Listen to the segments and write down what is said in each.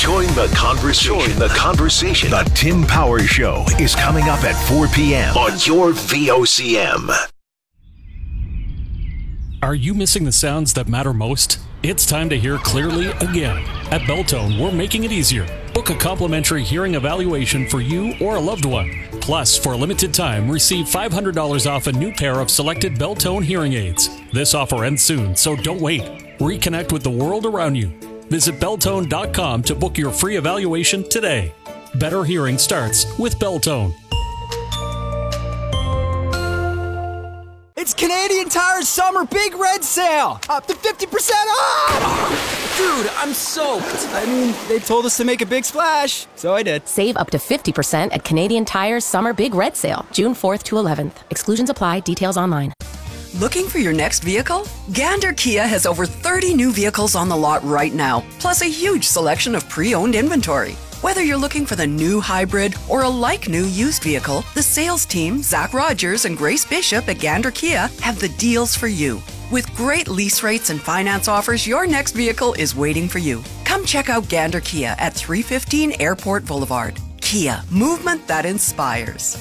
Join the conversation. The Tim Powers Show is coming up at 4 p.m. on your VOCM. Are you missing the sounds that matter most? It's time to hear clearly again. At Beltone, we're making it easier. Book a complimentary hearing evaluation for you or a loved one. Plus, for a limited time, receive $500 off a new pair of selected Beltone hearing aids. This offer ends soon, so don't wait. Reconnect with the world around you. Visit Beltone.com to book your free evaluation today. Better hearing starts with Beltone. It's Canadian Tire's Summer Big Red Sale! Up to 50% off! Dude, I'm soaked. I mean, they told us to make a big splash, so I did. Save up to 50% at Canadian Tire's Summer Big Red Sale, June 4th to 11th. Exclusions apply. Details online. Looking for your next vehicle? Gander Kia has over 30 new vehicles on the lot right now, plus a huge selection of pre-owned inventory. Whether you're looking for the new hybrid or a like-new used vehicle, the sales team, Zach Rogers and Grace Bishop at Gander Kia, have the deals for you. With great lease rates and finance offers, your next vehicle is waiting for you. Come check out Gander Kia at 315 Airport Boulevard. Kia, movement that inspires.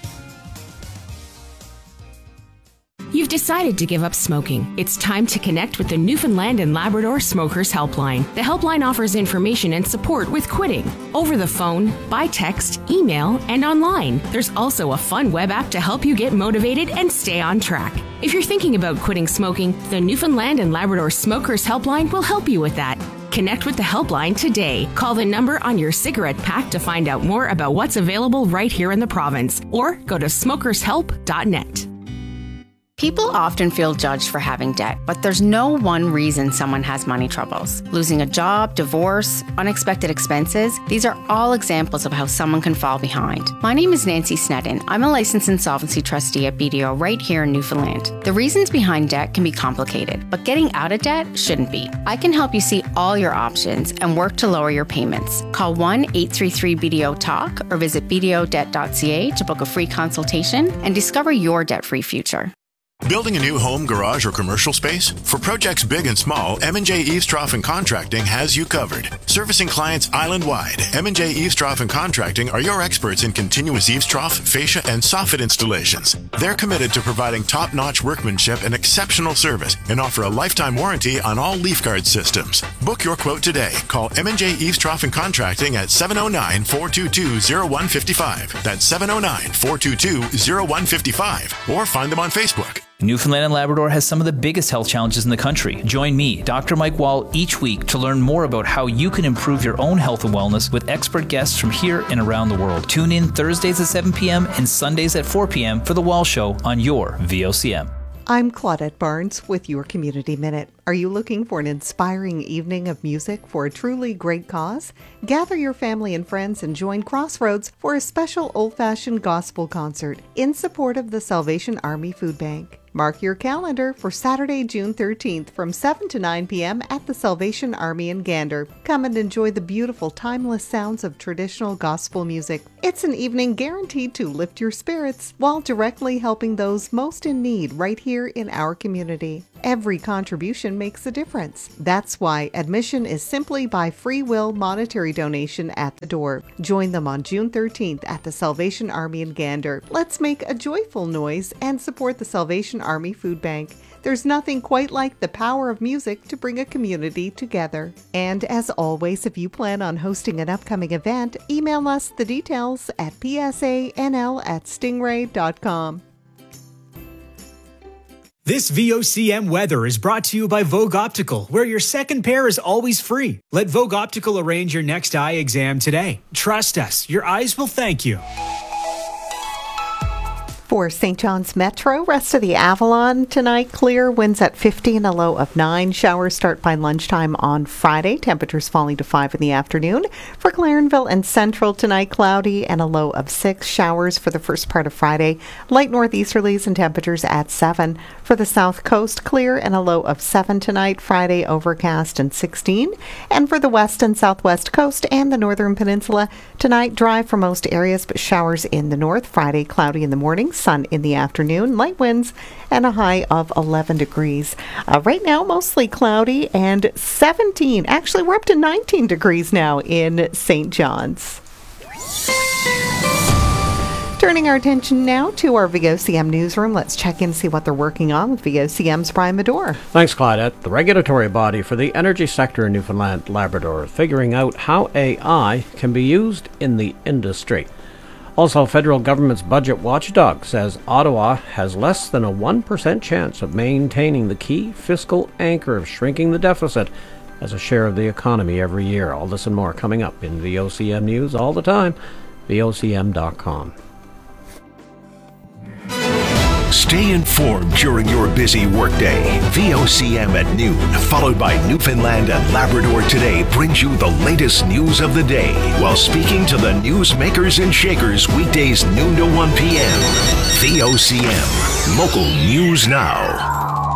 You've decided to give up smoking. It's time to connect with the Newfoundland and Labrador Smokers Helpline. The helpline offers information and support with quitting. Over the phone, by text, email, and online. There's also a fun web app to help you get motivated and stay on track. If you're thinking about quitting smoking, the Newfoundland and Labrador Smokers Helpline will help you with that. Connect with the helpline today. Call the number on your cigarette pack to find out more about what's available right here in the province, or go to smokershelp.net. People often feel judged for having debt, but there's no one reason someone has money troubles. Losing a job, divorce, unexpected expenses, these are all examples of how someone can fall behind. My name is Nancy Sneddon. I'm a licensed insolvency trustee at BDO right here in Newfoundland. The reasons behind debt can be complicated, but getting out of debt shouldn't be. I can help you see all your options and work to lower your payments. Call 1-833-BDO-TALK or visit bdodebt.ca to book a free consultation and discover your debt-free future. Building a new home, garage, or commercial space? For projects big and small, M&J Eavestrough and Contracting has you covered. Servicing clients island-wide, M&J Eavestrough and Contracting are your experts in continuous eavestrough, fascia, and soffit installations. They're committed to providing top-notch workmanship and exceptional service and offer a lifetime warranty on all leaf guard systems. Book your quote today. Call M&J Eavestrough and Contracting at 709-422-0155. That's 709-422-0155. Or find them on Facebook. Newfoundland and Labrador has some of the biggest health challenges in the country. Join me, Dr. Mike Wall, each week to learn more about how you can improve your own health and wellness with expert guests from here and around the world. Tune in Thursdays at 7 p.m. and Sundays at 4 p.m. for The Wall Show on your VOCM. I'm Claudette Barnes with your Community Minute. Are you looking for an inspiring evening of music for a truly great cause? Gather your family and friends and join Crossroads for a special old-fashioned gospel concert in support of the Salvation Army Food Bank. Mark your calendar for Saturday, June 13th from 7 to 9 p.m. at the Salvation Army in Gander. Come and enjoy the beautiful, timeless sounds of traditional gospel music. It's an evening guaranteed to lift your spirits while directly helping those most in need right here in our community. Every contribution makes a difference. That's why admission is simply by free will monetary donation at the door. Join them on June 13th at the Salvation Army in Gander. Let's make a joyful noise and support the Salvation Army Food Bank. There's nothing quite like the power of music to bring a community together. And as always, if you plan on hosting an upcoming event, email us the details at psanl@stingray.com. This VOCM weather is brought to you by Vogue Optical, where your second pair is always free. Let Vogue Optical arrange your next eye exam today. Trust us, your eyes will thank you. For St. John's Metro, rest of the Avalon tonight, clear, winds at 50 and a low of 9. Showers start by lunchtime on Friday, temperatures falling to 5 in the afternoon. For Clarenville and Central tonight, cloudy and a low of 6. Showers for the first part of Friday, light northeasterlies and temperatures at 7. For the South Coast, clear and a low of 7 tonight, Friday overcast and 16. And for the West and Southwest Coast and the Northern Peninsula, tonight dry for most areas, but showers in the north. Friday, cloudy in the morning, sun in the afternoon, light winds, and a high of 11 degrees. Right now, mostly cloudy and 17. Actually, we're up to 19 degrees now in St. John's. Turning our attention now to our VOCM newsroom. Let's check in and see what they're working on with VOCM's Brian Medore. Thanks, Claudette. The regulatory body for the energy sector in Newfoundland Labrador figuring out how AI can be used in the industry. Also, federal government's budget watchdog says Ottawa has less than a 1% chance of maintaining the key fiscal anchor of shrinking the deficit as a share of the economy every year. All this and more coming up in VOCM News all the time. VOCM.com. Stay informed during your busy workday. VOCM at noon, followed by Newfoundland and Labrador Today, brings you the latest news of the day while speaking to the newsmakers and shakers weekdays noon to 1 p.m. VOCM, local news now.